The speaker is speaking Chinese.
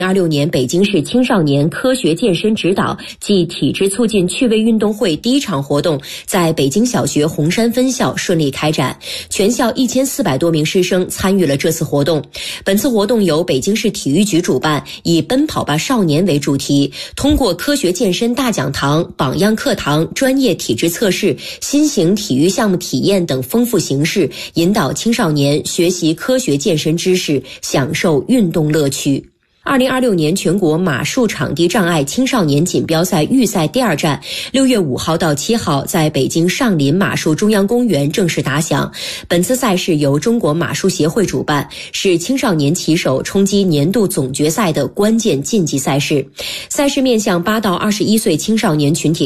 2026年北京市青少年科学健身指导暨体质促进趣味运动会第一场活动在北京小学红山分校顺利开展，全校1400多名师生参与了这次活动。本次活动由北京市体育局主办，以奔跑吧少年为主题，通过科学健身大讲堂、榜样课堂、专业体质测试、新型体育项目体验等丰富形式，引导青少年学习科学健身知识，享受运动乐趣。2026年全国马术场地障碍青少年锦标赛预赛第二站6月5号到7号在北京上林马术中央公园正式打响。本次赛事由中国马术协会主办，是青少年骑手冲击年度总决赛的关键晋级赛事。赛事面向8到21岁青少年群体